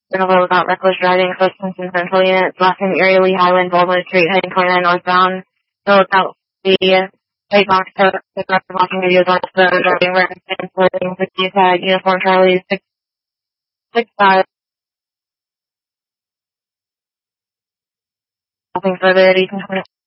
Renova without reckless driving, substance and central units, last in Erie Lee Highland, Baldwin Street, heading 29 northbound. So without the white box truck, the truck watching videos on the driving record, and floating 50 tag, uniform Charlie 665. Nothing further, 1820.